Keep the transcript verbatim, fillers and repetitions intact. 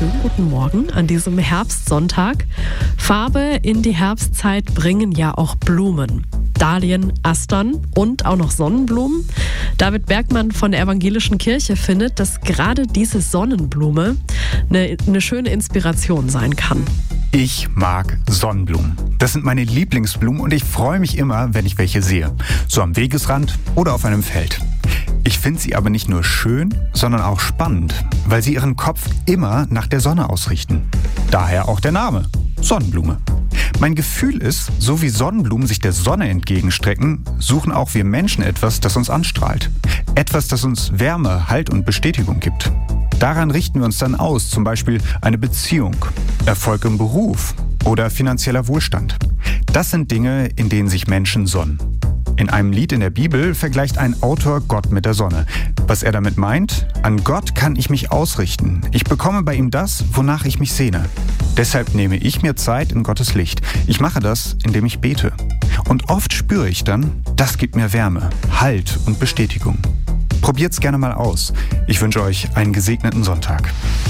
schönen guten Morgen an diesem Herbstsonntag. Farbe in die Herbstzeit bringen ja auch Blumen. Dahlien, Astern und auch noch Sonnenblumen. David Bergmann von der Evangelischen Kirche findet, dass gerade diese Sonnenblume eine, eine schöne Inspiration sein kann. Ich mag Sonnenblumen. Das sind meine Lieblingsblumen und ich freue mich immer, wenn ich welche sehe. So am Wegesrand oder auf einem Feld. Ich finde sie aber nicht nur schön, sondern auch spannend, weil sie ihren Kopf immer nach der Sonne ausrichten. Daher auch der Name, Sonnenblume. Mein Gefühl ist, so wie Sonnenblumen sich der Sonne entgegenstrecken, suchen auch wir Menschen etwas, das uns anstrahlt. Etwas, das uns Wärme, Halt und Bestätigung gibt. Daran richten wir uns dann aus, zum Beispiel eine Beziehung, Erfolg im Beruf oder finanzieller Wohlstand. Das sind Dinge, in denen sich Menschen sonnen. In einem Lied in der Bibel vergleicht ein Autor Gott mit der Sonne. Was er damit meint? An Gott kann ich mich ausrichten. Ich bekomme bei ihm das, wonach ich mich sehne. Deshalb nehme ich mir Zeit in Gottes Licht. Ich mache das, indem ich bete. Und oft spüre ich dann, das gibt mir Wärme, Halt und Bestätigung. Probiert's gerne mal aus. Ich wünsche euch einen gesegneten Sonntag.